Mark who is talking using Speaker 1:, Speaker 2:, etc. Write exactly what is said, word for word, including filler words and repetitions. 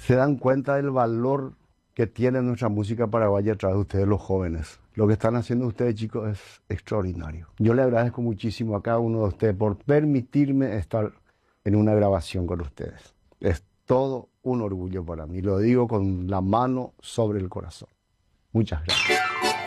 Speaker 1: se dan cuenta del valor que tiene nuestra música paraguaya a través de ustedes, los jóvenes. Lo que están haciendo ustedes, chicos, es extraordinario. Yo le agradezco muchísimo a cada uno de ustedes por permitirme estar en una grabación con ustedes. Es todo un orgullo para mí. Lo digo con la mano sobre el corazón. Muchas gracias.